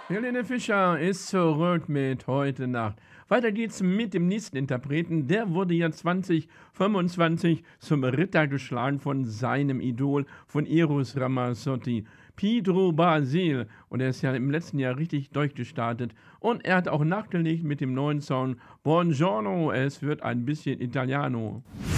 Helene Fischer ist zurück mit Heute Nacht. Weiter geht's mit dem nächsten Interpreten. Der wurde ja 2025 zum Ritter geschlagen von seinem Idol, von Eros Ramazzotti, Pedro Basil. Und er ist ja im letzten Jahr richtig durchgestartet. Und er hat auch nachgelegt mit dem neuen Song Buongiorno, es wird ein bisschen Italiano.